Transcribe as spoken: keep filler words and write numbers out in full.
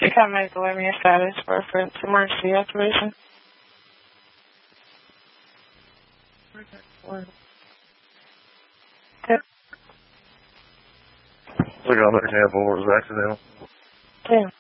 You can't make the Lemmy status reference emergency activation. Yep. Look on their example, it was accidental. Damn.